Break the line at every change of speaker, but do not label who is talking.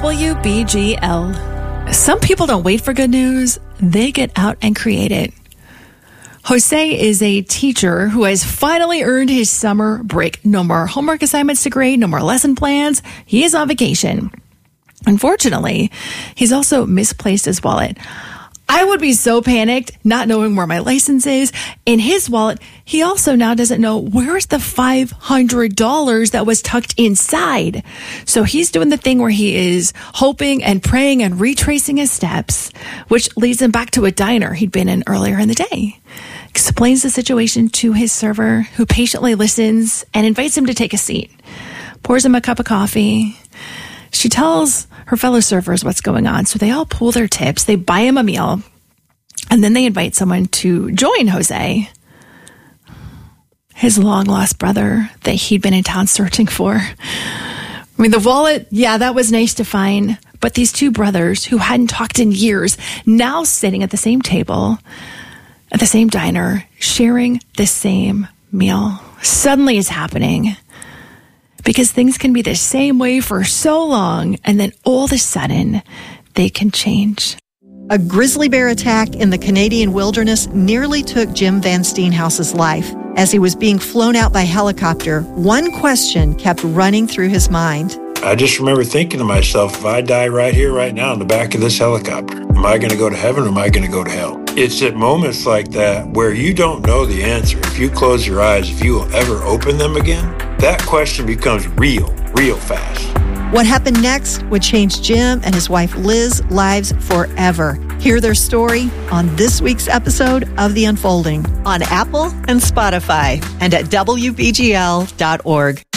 WBGL. Some people don't wait for good news. They get out and create it. Jose is a teacher who has finally earned his summer break. No more homework assignments to grade, no more lesson plans. He is on vacation. Unfortunately, he's also misplaced his wallet. I would be so panicked not knowing where my license is. In his wallet, he also now doesn't know where's the $500 that was tucked inside. So he's doing the thing where he is hoping and praying and retracing his steps, which leads him back to a diner he'd been in earlier in the day. Explains the situation to his server, who patiently listens and invites him to take a seat. Pours him a cup of coffee. She tells her fellow servers what's going on, so they all pool their tips. They buy him a meal, and then they invite someone to join Jose, his long-lost brother that he'd been in town searching for. I mean, the wallet, yeah, that was nice to find, but these two brothers who hadn't talked in years, now sitting at the same table, at the same diner, sharing the same meal, suddenly is happening. Because things can be the same way for so long, and then all of a sudden, they can change.
A grizzly bear attack in the Canadian wilderness nearly took Jim Van Steenhouse's life. As he was being flown out by helicopter, one question kept running through his mind.
I just remember thinking to myself, if I die right here, right now, in the back of this helicopter, am I going to go to heaven or am I going to go to hell? It's at moments like that where you don't know the answer. If you close your eyes, if you will ever open them again, that question becomes real fast.
What happened next would change Jim and his wife Liz's lives forever. Hear their story on this week's episode of The Unfolding on Apple and Spotify and at WBGL.org.